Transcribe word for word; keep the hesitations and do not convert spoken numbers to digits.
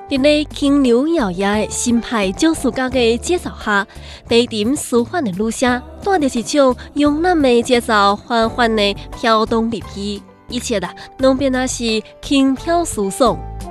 伫咧轻流摇曳的新派教师家嘅介绍下，第一点舒缓的路线，带着一种慵懒的节奏，缓缓的飘动入去，一切啦，拢变那是轻佻舒爽。